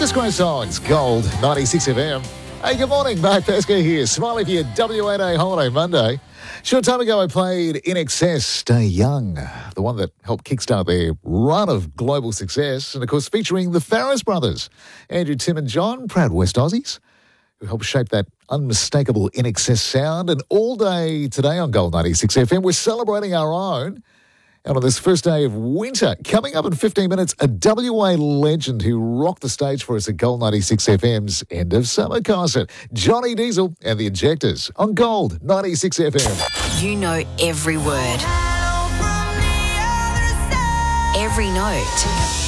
Disgrace Songs, Gold, 96 FM. Hey, good morning, Mark Pesca here. Smiling for your WA Day Holiday Monday. Short time ago, I played In Excess, Stay Young, the one that helped kickstart their run of global success, and of course featuring the Farris brothers, Andrew, Tim and John, proud West Aussies, who helped shape that unmistakable In Excess sound. And all day today on Gold 96 FM, we're celebrating our own. And on this first day of winter, coming up in 15 minutes, a WA legend who rocked the stage for us at Gold 96 FM's End of Summer concert, Johnny Diesel and the Injectors on Gold 96 FM. You know every word, every note.